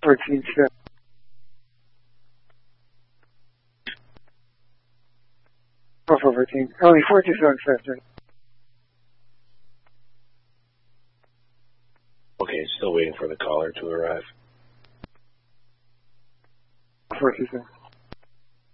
14 step. 414. Only 427 faster. Okay, still waiting for the caller to arrive. 427.